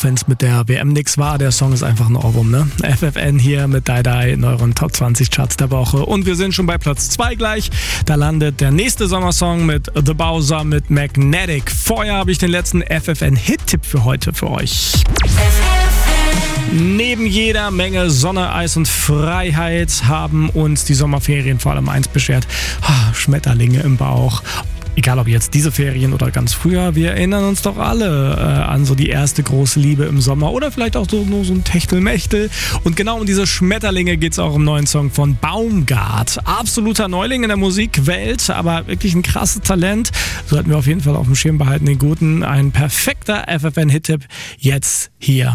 wenn es mit der WM nix war, der Song ist einfach ein Ohrwurm, ne? FFN hier mit Die Die in euren Top 20 Charts der Woche. Und wir sind schon bei Platz 2 gleich. Da landet der nächste Sommersong mit The Bowser mit Magnetic. Vorher habe ich den letzten FFN-Hit-Tipp für heute für euch. Neben jeder Menge Sonne, Eis und Freiheit haben uns die Sommerferien vor allem eins beschert: Schmetterlinge im Bauch. Egal ob jetzt diese Ferien oder ganz früher, wir erinnern uns doch alle an so die erste große Liebe im Sommer oder vielleicht auch nur so ein Techtelmechtel. Und genau um diese Schmetterlinge geht es auch im neuen Song von Baumgart. Absoluter Neuling in der Musikwelt, aber wirklich ein krasses Talent. Sollten wir auf jeden Fall auf dem Schirm behalten, den Guten. Ein perfekter FFN-Hit-Tipp jetzt hier